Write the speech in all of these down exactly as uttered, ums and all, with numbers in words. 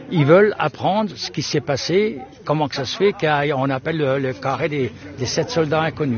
Ils veulent apprendre ce qui s'est passé, comment que ça se fait qu'on appelle le, le carré des, des sept soldats inconnus.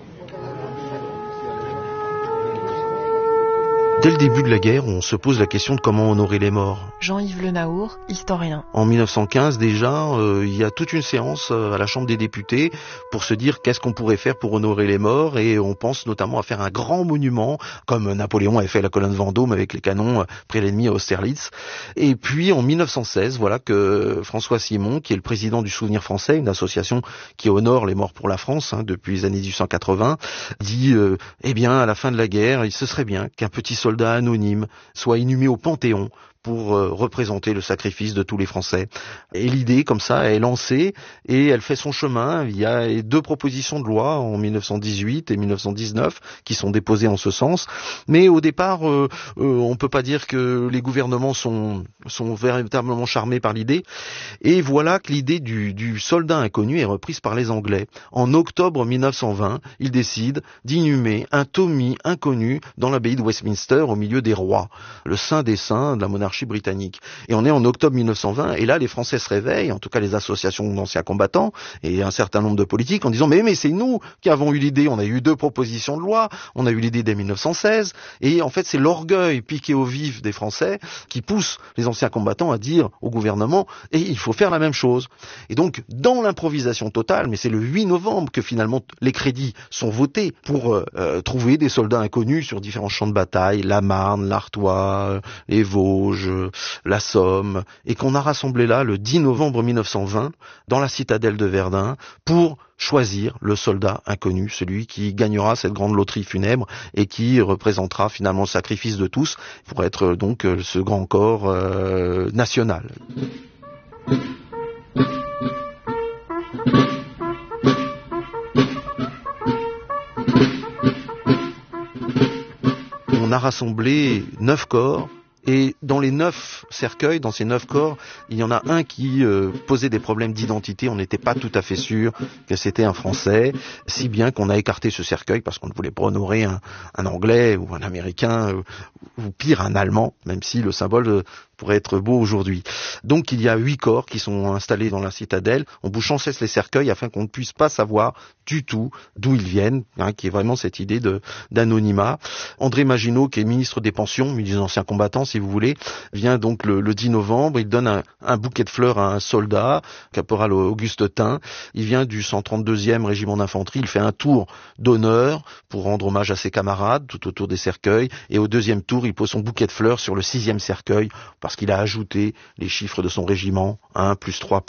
Dès le début de la guerre, on se pose la question de comment honorer les morts. Jean-Yves Le Naour, historien. En mille neuf cent quinze déjà, euh, il y a toute une séance euh, à la Chambre des députés pour se dire qu'est-ce qu'on pourrait faire pour honorer les morts, et on pense notamment à faire un grand monument, comme Napoléon avait fait la colonne Vendôme avec les canons près l'ennemi à Austerlitz. Et puis en mille neuf cent seize, voilà que François Simon, qui est le président du Souvenir français, une association qui honore les morts pour la France hein, depuis les années dix-huit cent quatre-vingts, dit euh, eh bien à la fin de la guerre, il se serait bien qu'un petit soldat soldat anonyme soit inhumé au Panthéon pour euh, représenter le sacrifice de tous les Français. Et l'idée, comme ça, est lancée et elle fait son chemin. Il y a deux propositions de loi en mille neuf cent dix-huit et mille neuf cent dix-neuf qui sont déposées en ce sens. Mais au départ, euh, euh, on peut pas dire que les gouvernements sont, sont véritablement charmés par l'idée. Et voilà que l'idée du, du soldat inconnu est reprise par les Anglais. En octobre mille neuf cent vingt, ils décident d'inhumer un Tommy inconnu dans l'abbaye de Westminster au milieu des rois, le saint des saints de la monarchie britannique. Et on est en octobre mille neuf cent vingt, et là les Français se réveillent, en tout cas les associations d'anciens combattants et un certain nombre de politiques, en disant mais mais c'est nous qui avons eu l'idée, on a eu deux propositions de loi, on a eu l'idée dès mille neuf cent seize, et en fait c'est l'orgueil piqué au vif des Français qui pousse les anciens combattants à dire au gouvernement et il faut faire la même chose. Et donc dans l'improvisation totale, mais c'est le huit novembre que finalement les crédits sont votés pour euh, trouver des soldats inconnus sur différents champs de bataille, la Marne, l'Artois, les Vosges, la Somme, et qu'on a rassemblé là le dix novembre mille neuf cent vingt dans la citadelle de Verdun pour choisir le soldat inconnu, celui qui gagnera cette grande loterie funèbre et qui représentera finalement le sacrifice de tous pour être donc ce grand corps euh, national. On a rassemblé neuf corps. Et dans les neuf cercueils, dans ces neuf corps, il y en a un qui euh, posait des problèmes d'identité. On n'était pas tout à fait sûr que c'était un Français, si bien qu'on a écarté ce cercueil parce qu'on ne voulait pas honorer un, un Anglais ou un Américain, euh, ou pire un Allemand, même si le symbole euh, pourrait être beau aujourd'hui. Donc il y a huit corps qui sont installés dans la citadelle. On bouche sans cesse les cercueils afin qu'on ne puisse pas savoir du tout d'où ils viennent, hein, qui est vraiment cette idée de d'anonymat. André Maginot, qui est ministre des Pensions, ministre des Anciens Combattants, si vous voulez, vient donc le, le dix novembre. Il donne un, un bouquet de fleurs à un soldat, caporal Auguste Tain. Il vient du cent trente-deuxième régiment d'infanterie. Il fait un tour d'honneur pour rendre hommage à ses camarades tout autour des cercueils. Et au deuxième tour, il pose son bouquet de fleurs sur le sixième cercueil parce qu'il a ajouté les chiffres de son régiment, un plus trois